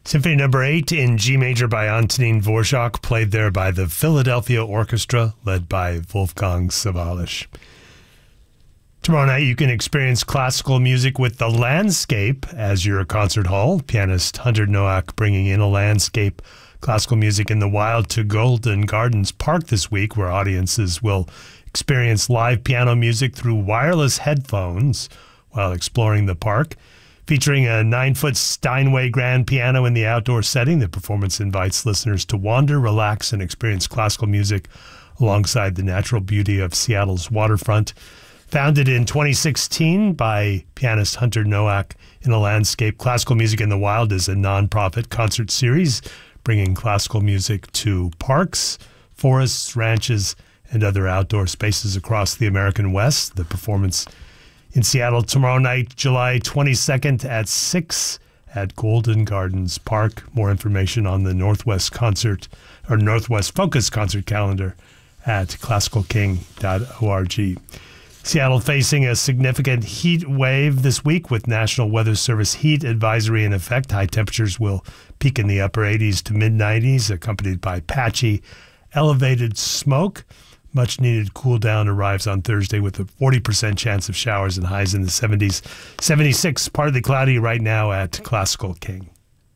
Symphony Number 8 in G major by Antonín Dvorak, played there by the Philadelphia Orchestra, led by Wolfgang Sawallisch. Tomorrow night you can experience classical music with The Landscape as your concert hall. Pianist Hunter Nowak bringing in a landscape classical music in the wild to Golden Gardens Park this week, where audiences will experience live piano music through wireless headphones while exploring the park. Featuring a 9-foot Steinway grand piano in the outdoor setting, the performance invites listeners to wander, relax, and experience classical music alongside the natural beauty of Seattle's waterfront. Founded in 2016 by pianist Hunter Nowak in a Landscape, Classical Music in the Wild is a nonprofit concert series bringing classical music to parks, forests, ranches, and other outdoor spaces across the American West. The performance in Seattle tomorrow night, July 22nd at 6 at Golden Gardens Park. More information on the Northwest Focus concert calendar at classicalking.org. Seattle facing a significant heat wave this week with National Weather Service heat advisory in effect. High temperatures will peak in the upper 80s to mid-90s, accompanied by patchy, elevated smoke. Much needed cool down arrives on Thursday with a 40% chance of showers and highs in the 70s. 76, partly cloudy right now at Classical King.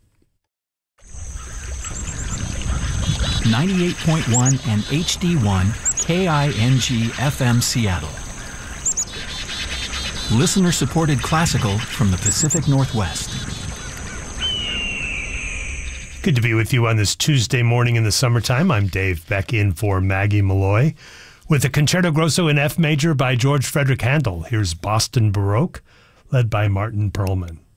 98.1 and HD1 KING FM Seattle. Listener-supported classical from the Pacific Northwest. Good to be with you on this Tuesday morning in the summertime. I'm Dave Beck in for Maggie Malloy. With a Concerto Grosso in F major by George Frederick Handel, here's Boston Baroque, led by Martin Perlman.